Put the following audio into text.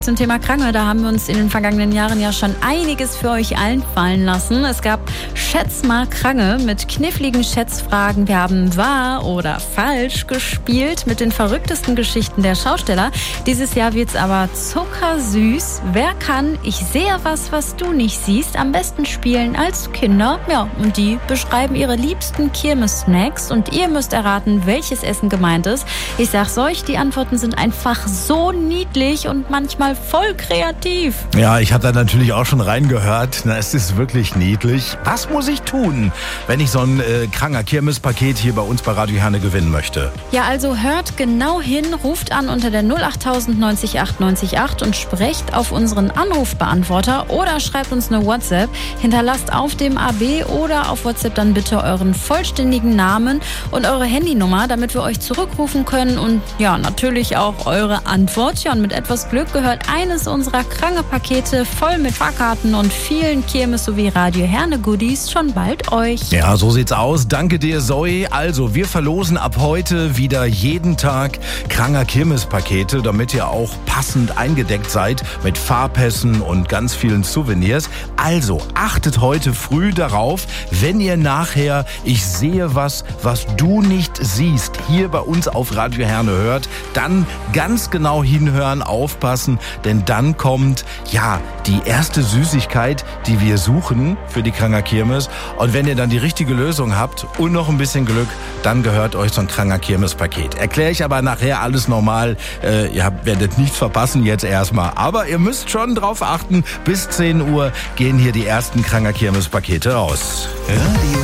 Zum Thema Krange, da haben wir uns in den vergangenen Jahren ja schon einiges für euch einfallen lassen. Es gab Schätz mal Krange mit kniffligen Schätzfragen. Wir haben wahr oder falsch gespielt mit den verrücktesten Geschichten der Schausteller. Dieses Jahr wird's aber zuckersüß. Wer kann Ich sehe was du nicht siehst, am besten spielen als Kinder? Ja, und die beschreiben ihre liebsten Kirmes-Snacks und ihr müsst erraten, welches Essen gemeint ist. Ich sag's euch, die Antworten sind einfach so niedlich und manchmal voll kreativ. Ja, ich habe da natürlich auch schon reingehört. Na, es ist wirklich niedlich. Was muss ich tun, wenn ich so ein Kranger Kirmes-Paket hier bei uns bei Radio Herne gewinnen möchte? Ja, also hört genau hin, ruft an unter der 08000 90 8 8 und sprecht auf unseren Anrufbeantworter oder schreibt uns eine WhatsApp. Hinterlasst auf dem AB oder auf WhatsApp dann bitte euren vollständigen Namen und eure Handynummer, damit wir euch zurückrufen können und ja, natürlich auch eure Antwort. Ja, und mit etwas Glück gehört eines unserer Krange-Pakete voll mit Fahrkarten und vielen Kirmes- sowie Radio Herne-Goodies schon bald euch. Ja, so sieht's aus. Danke dir, Zoe. Also, wir verlosen ab heute wieder jeden Tag Kranger Kirmes-Pakete, damit ihr auch passend eingedeckt seid mit Fahrpässen und ganz vielen Souvenirs. Also, achtet heute früh darauf, wenn ihr nachher Ich sehe was du nicht siehst, hier bei uns auf Radio Herne hört, dann ganz genau hinhören, aufpassen, denn dann kommt, ja, die erste Süßigkeit, die wir suchen für die Kranger Kirmes. Und wenn ihr dann die richtige Lösung habt und noch ein bisschen Glück, dann gehört euch so ein Kranger Kirmes-Paket. Erkläre ich aber nachher alles normal. Ihr werdet nichts verpassen jetzt erstmal. Aber ihr müsst schon drauf achten, bis 10 Uhr gehen hier die ersten Kranger Kirmes-Pakete raus.